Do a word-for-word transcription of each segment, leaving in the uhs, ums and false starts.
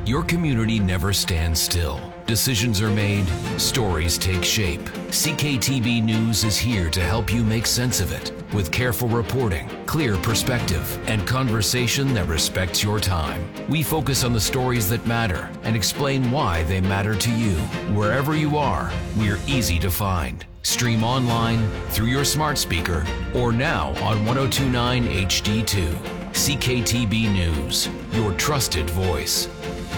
Your community never stands still. Decisions are made, stories take shape. C K T B News is here to help you make sense of it with careful reporting, clear perspective, and conversation that respects your time. We focus on the stories that matter and explain why they matter to you. Wherever you are, we're easy to find. Stream online, through your smart speaker, or now on one oh two point nine H D two. C K T B News, your trusted voice.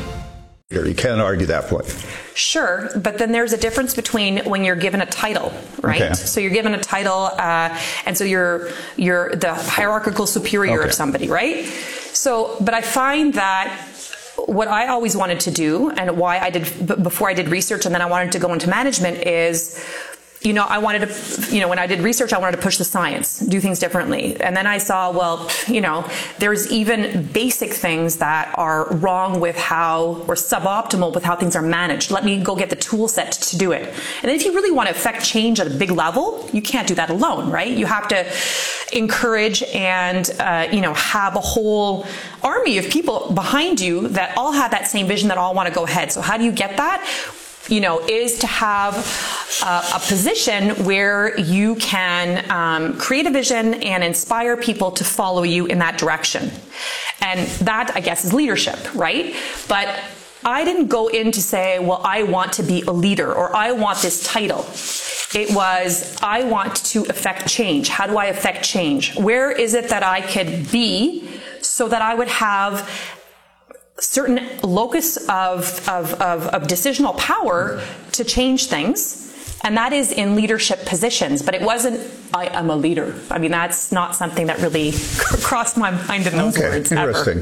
You can't argue that point. Sure, but then there's a difference between when you're given a title, right? Okay. So you're given a title, uh, and so you're you're the hierarchical superior Okay. of somebody, right? So, but I find that what I always wanted to do, and why I did b- before I did research, and then I wanted to go into management, is, you know, I wanted to, you know, when I did research, I wanted to push the science, do things differently. And then I saw, well, you know, there's even basic things that are wrong with how, or suboptimal with how things are managed. Let me go get the tool set to do it. And then if you really want to affect change at a big level, you can't do that alone, right? You have to encourage and, uh, you know, have a whole army of people behind you that all have that same vision, that all want to go ahead. So how do you get that? You know, is to have uh, a position where you can um, create a vision and inspire people to follow you in that direction. And that, I guess, is leadership, right? But I didn't go in to say, well, I want to be a leader, or I want this title. It was, I want to affect change. How do I affect change? Where is it that I could be so that I would have certain locus of, of, of, of decisional power to change things, and that is in leadership positions. But it wasn't, I am a leader. I mean, that's not something that really crossed my mind in those Okay, words interesting.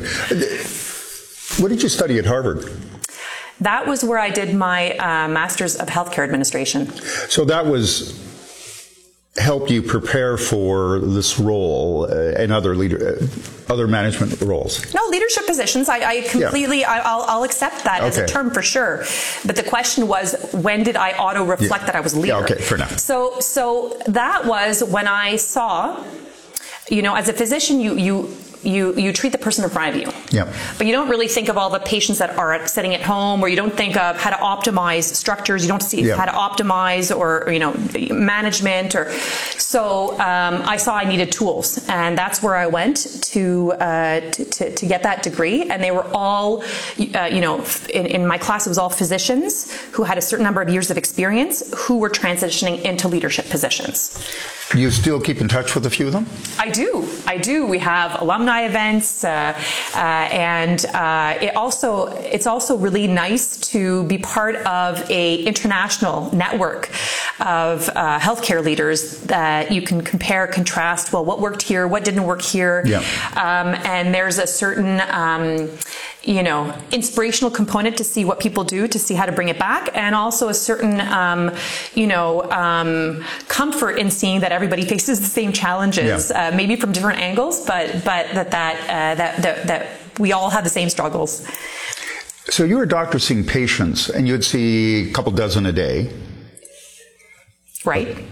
ever. What did you study at Harvard? That was where I did my uh, Master's of Healthcare Administration. So that was helped you prepare for this role uh, and other leader, uh, other management roles? No, leadership positions. I, I completely, yeah. I, I'll, I'll accept that okay. as a term for sure. But the question was, when did I auto-reflect yeah. that I was a leader? Yeah, okay, fair enough. So, so that was when I saw, you know, as a physician, you, you, You, you treat the person in front of you. Yeah. But you don't really think of all the patients that are sitting at home, or you don't think of how to optimize structures. You don't see yeah. how to optimize or, or, you know, management. Or So um, I saw I needed tools. And that's where I went to, uh, to, to, to get that degree. And they were all, uh, you know, in, in my class, it was all physicians who had a certain number of years of experience who were transitioning into leadership positions. Do you still keep in touch with a few of them? I do. I do. We have alumni events, uh, uh, and uh, it also it's also really nice to be part of a international network of uh, healthcare leaders that you can compare, contrast. Well, what worked here? What didn't work here? Yeah. Um, and there's a certain um, you know, inspirational component to see what people do, to see how to bring it back, and also a certain, um, you know, um, comfort in seeing that everybody faces the same challenges, yeah. uh, maybe from different angles, but but that that, uh, that that that we all have the same struggles. So you're a doctor seeing patients, and you'd see a couple dozen a day, right?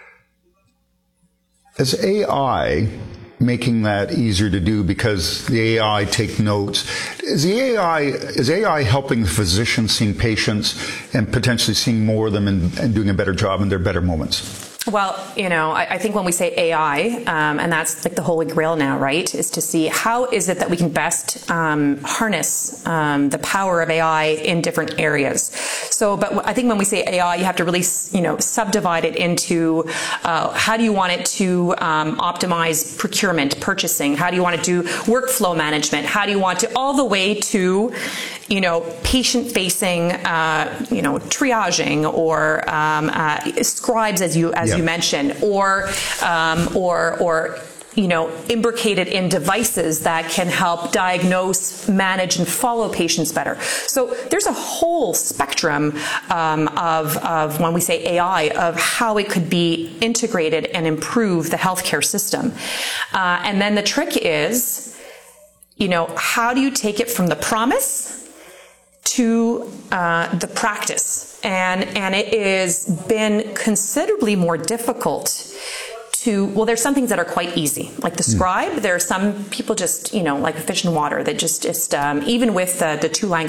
As A I making that easier to do because the A I take notes. Is the A I is A I helping the physician seeing patients and potentially seeing more of them and, and doing a better job in their better moments? Well, you know, I, I think when we say A I, um, and that's like the holy grail now, right, is to see how is it that we can best um, harness um, the power of A I in different areas. So, but I think when we say A I, you have to really, you know, subdivide it into uh, how do you want it to um, optimize procurement, purchasing? How do you want to do workflow management? How do you want to, all the way to, you know, patient-facing, uh, you know, triaging, or um, uh, scribes, as you as yeah. you mentioned, or um, or or you know, imbricated in devices that can help diagnose, manage, and follow patients better. So there's a whole spectrum um, of of when we say A I, of how it could be integrated and improve the healthcare system. Uh, and then the trick is, you know, how do you take it from the promise to uh, the practice? And and it has been considerably more difficult to, well, there's some things that are quite easy, like the scribe. Mm. There are some people just, you know, like a fish in water, that just, just um, even with uh, the two language